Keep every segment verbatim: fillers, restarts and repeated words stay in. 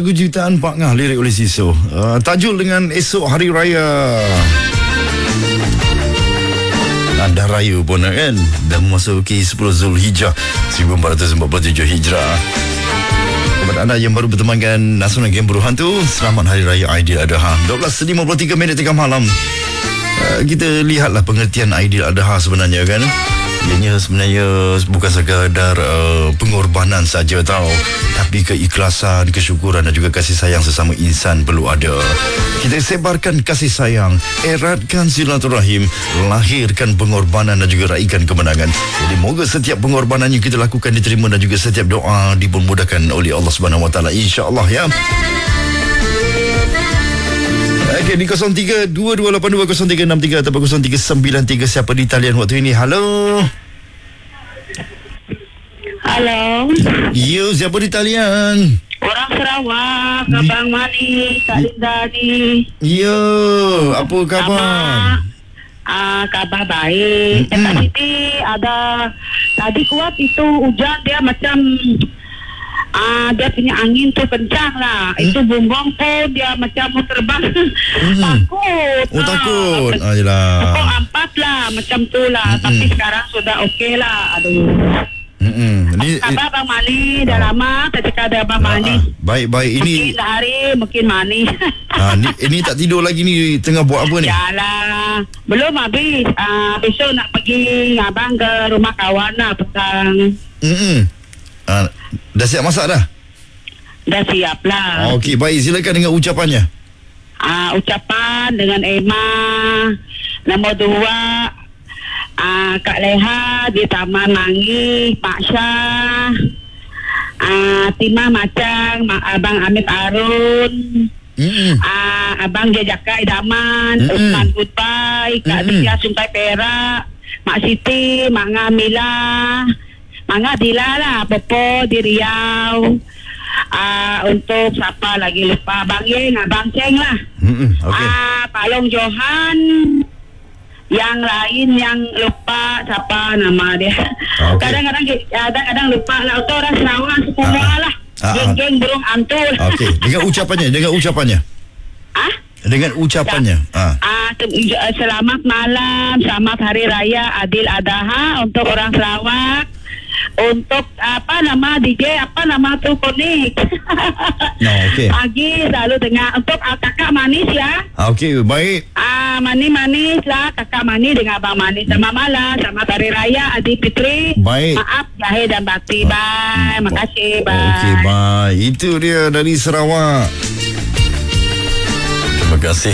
Lagu ciptaan Pak Ngah, lirik oleh Siso. uh, Tajuk dengan esok hari raya. Dah raya pun kan. Dah memasuki sepuluh Zulhijjah seribu empat ratus empat puluh tujuh Hijrah. Kepada anda yang baru bertemankan Nasional Game Buruh Hantu, selamat Hari Raya Aidiladha. dua belas lima puluh tiga minit tengah malam. uh, Kita lihatlah pengertian Aidiladha sebenarnya kan. Ianya sebenarnya bukan sekadar uh, pengorbanan saja tau, tapi keikhlasan, kesyukuran dan juga kasih sayang sesama insan perlu ada. Kita sebarkan kasih sayang, eratkan silaturahim, lahirkan pengorbanan dan juga raikan kemenangan. Jadi moga setiap pengorbanan yang kita lakukan diterima dan juga setiap doa dipermudahkan oleh Allah Subhanahu Wa Taala, insya-Allah ya. Okay, di kosong tiga dua dua lapan dua kosong tiga enam tiga atau kosong tiga sembilan tiga. Siapa di talian waktu ini? Halo. Halo. Yo, siapa di talian? Orang Sarawak, Abang Mani, Kak Linda ni. Yo, apa khabar? Ah, uh, khabar baik. Mm-hmm. Eh, tadi ada tadi kuat itu hujan, dia macam Ah, dia punya angin tu kencang lah. Hmm? Itu bumbung pun dia macam mau terbang. Hmm. Takut. Oh, takut. Ah, jelah. Pokok empat lah, macam tu lah. Hmm. Tapi sekarang sudah okey lah. Aduh. Hmm. Apa khabar Abang Mani? Dah ah. lama tak cakap ada Abang ah, Mani. Baik-baik. Ini mungkin hari, mungkin Mani. ah, ni, ini tak tidur lagi ni. Tengah buat apa ni? Yalah. Belum habis. Ah, besok nak pergi abang ke rumah kawan lah. Petang. Hmm. Ah, dah siap masak dah? Dah siap lah. Okey, baik, silakan dengan ucapannya. Ah, ucapan dengan Emma. Nombor dua, ah, Kak Leha di Taman Mangi, Pak Syah, ah, Timah Macang, Abang Amit Arun, mm-hmm. ah, Abang Jajaka Idaman, mm-hmm. Usman Goodbye, Kak mm-hmm. Tia Sungai Perak, Mak Siti, Mak Ngamila, Mangga Dila lah, Popo di Riau. Uh, untuk siapa lagi lupa, Bang Yeng, Abang Ceng lah. Mm-hmm, okay. uh, Palong Johan. Yang lain yang lupa siapa nama dia. Okay. Kadang-kadang kadang-kadang lupa lah. Untuk orang Sarawak semua uh, lah. Uh, Geng-geng burung antul. Okey, dengan ucapannya, dengan ucapannya. Ah? Dengan ucapannya. Ah. Uh, selamat malam, selamat Hari Raya Aidiladha untuk orang Sarawak. Untuk apa nama D J apa nama tu konik. No, okey. Pagi selalu dengar untuk uh, kakak manis ya. Okey, baik. Ah, uh, manis-manis lah kakak manis dengan abang manis. Selamat malam, selamat Hari Raya Aidilfitri. Baik. Maaf zahir dan batin. Bye. Makasih, bye. Okey, bye. Itu dia dari Sarawak. Terima kasih.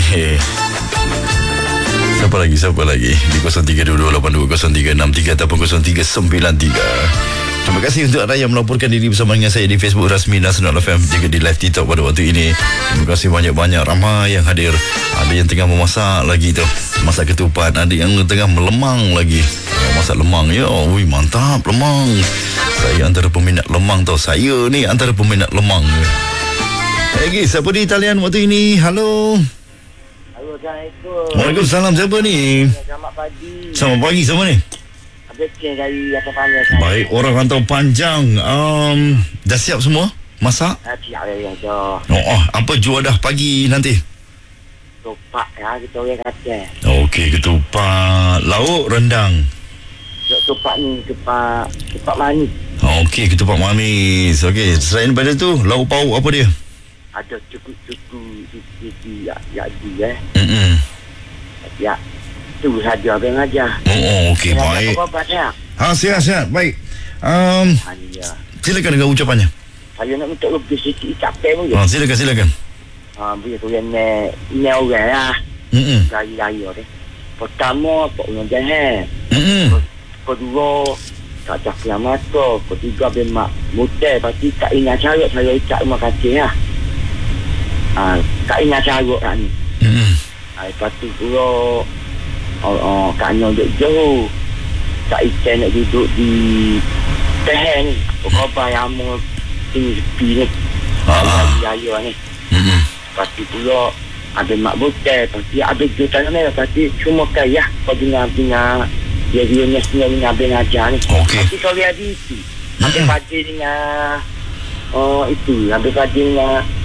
Siapa lagi, siapa lagi di kosong tiga dua dua lapan dua kosong tiga enam tiga ataupun kosong tiga sembilan tiga. Terima kasih untuk anda yang melaporkan diri bersama dengan saya di Facebook rasmi Nasional F M, juga di live TikTok pada waktu ini. Terima kasih banyak-banyak, ramai yang hadir. Ada yang tengah memasak lagi tu, masak ketupat. Ada yang tengah melemang lagi, masak lemang. Ya, ui, mantap lemang. Saya antara peminat lemang tau. Saya ni antara peminat lemang. Okey, siapa di talian waktu ini? Halo. Assalamualaikum. Waalaikumsalam. Siapa ni? Selamat pagi. Selamat pagi. Siapa ni? Abang dari apa panggil? Baik, orang rantau panjang. Um, dah siap semua? Masak? Ah, siap ya, dah. Oh, oh, apa juadah pagi nanti? Ketupat ya, kita orang kata. Okey, ketupat. Lauk, rendang. Ketupat ni, ketupat, ketupat manis. Okey, ketupat manis. Okey, selain daripada tu, lauk pauk apa dia? Ada cukup-cukup sisi ya, ya, ya. Hmm. Ya. Tu saja abang aja. Oh, oh okey, baik. Apa ya? Ha, sihat-sihat. Baik. Um, ya. Silakan dengan ucapannya. Saya nak minta lebih sikit capek pun. Ha, silakan, silakan. Ha, biar tu yang ni ni orang lah. Hmm. Raya-raya ni. Pertama, Pak Ulang Jahat. Hmm. Kedua, tak cakap mata. Ketiga, bemak mutai. Pasti tak ingat cara saya ikat rumah kaca lah. Ah, tak ingat cara kan ni. Hmm. Ah, lepas tu pula oh, oh, Kak Nyo duduk jauh. Kak Ikan nak duduk di Teher ni. Kau yang mau tinggi sepi ni. Ah. Jaya ni. Hmm. Lepas tu pula ada mak butai. Lepas tu ada jutaan ni. Lepas tu cuma kaya. Kau dengar-dengar dia dia ni sebenarnya abang ajar ni. Okey. Tapi kalau dia di itu. Abang padi dengan oh itu. Abang padi dengan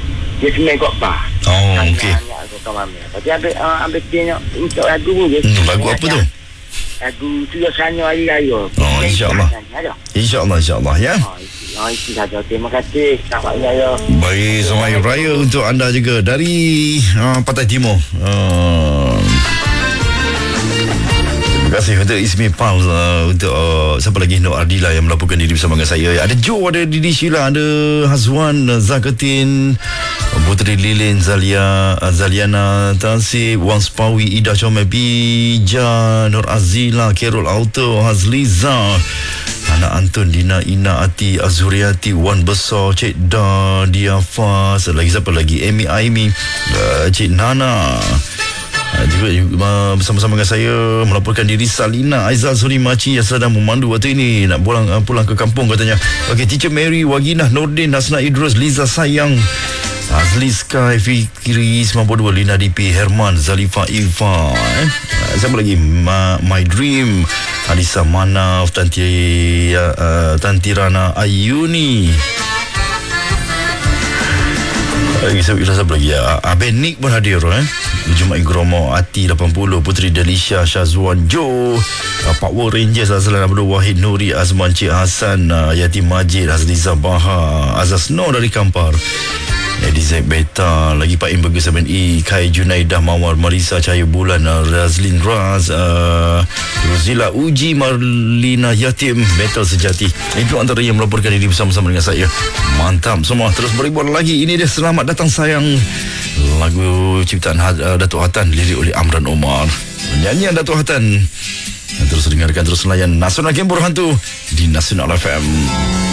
dia semai kat bar. Oh, okey. Kawan mami. Lepas tu ambil uh, ambil tengok untuk lagu pun dia. Hmm, lagu apa tu? Lagu Suasana Hari Raya. Oh, insya-Allah. InsyaAllah, insyaAllah ya. Oh, itu, oh, itu saja. Terima kasih. Selamat Hari Raya. Baik, selamat Hari Raya untuk anda juga dari uh, Pantai Timur. Uh, terima kasih untuk Ismi Pal, uh, untuk uh, siapa lagi, Nur Ardila yang melaporkan diri bersama dengan saya. Ada Joe, ada Didi Sheila, ada Hazwan, uh, Zakatin, Putri Lilin, Zalia, uh, Zaliana Tansib, Wang Spawi, Ida Comel, Pija, Nur Azila, Kerol Auto, Hazliza, Anak Antun, Dina, Ina, Ati, Azuriati, Wan Besar, Cik Da, Diafas, lagi siapa lagi, Amy Aimi, uh, Cik Nana, uh, juga uh, bersama-sama dengan saya melaporkan diri Salina Aizal Suri Maci yang sedang memandu waktu ini nak pulang, uh, pulang ke kampung katanya. Okey, Teacher Mary, Waginah, Nordin, Hasna Idrus, Liza Sayang, Azli Sky, Fikri sembilan puluh dua, Lina D P, Herman, Zalifa Ifa, eh? uh, siapa lagi, Ma, My Dream, Alisa Manaf, Tanti, uh, Tantirana Ayuni, lagi siapa, siapa lagi ya? Abang Nick pun hadir eh? Jumat Gromo, Ati lapan puluh, Putri Delisha, Syazwan Jo, uh, Power Rangers, Azlan Abdul Wahid, Nuri Azman, Cik Hassan, uh, Yati Majid, Hazliza Baha, Azaz No dari Kampar, Edi Zaid Beta, lagi Pak Im Bagus M N E, Kai Junaidah, Mawar Marisa, Cahaya Bulan, uh, Razlin Raz, uh, Rozila Uji, Marlina Yatim, Metal Sejati. Itu antara yang melaporkan diri bersama-sama dengan saya. Mantap semua, terus beribuan lagi. Ini dia Selamat Datang Sayang, lagu ciptaan uh, Datuk Hatan, lirik oleh Amran Omar, nyanyian Datuk Hatan. Terus dengarkan, terus layan Nasional Gembor Hantu di Nasional F M.